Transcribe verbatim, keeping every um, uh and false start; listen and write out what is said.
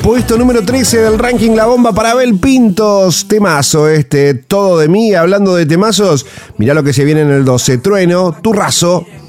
Puesto número trece del ranking La Bomba para Abel Pintos. Temazo este, Todo de mí. Hablando de temazos, mirá lo que se viene en el doce. Trueno, Turrazo.